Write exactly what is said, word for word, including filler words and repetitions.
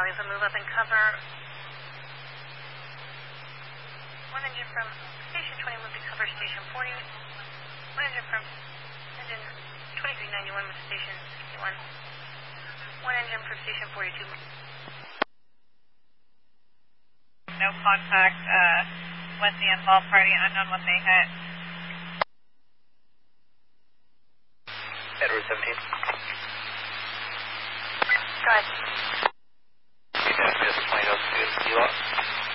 Alpha, move up and cover. One engine from Station twenty, move to cover Station forty. One engine from engine twenty-three ninety-one, move to Station sixty-one. One engine from Station forty-two. No contact uh, with the involved party, unknown what they hit. Edward seventeen. Go ahead. twenty altitude, you lost?